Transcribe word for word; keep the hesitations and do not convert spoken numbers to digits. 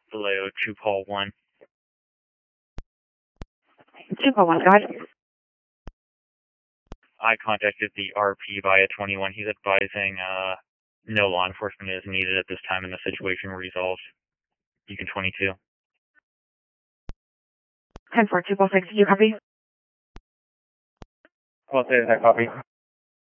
Below two Paul one. two Paul one, go ahead. I contacted the R P via twenty-one. He's advising uh, no law enforcement is needed at this time and the situation resolved. Beacon twenty-two. ten four, two Paul six, did you copy? I'll say that I copy.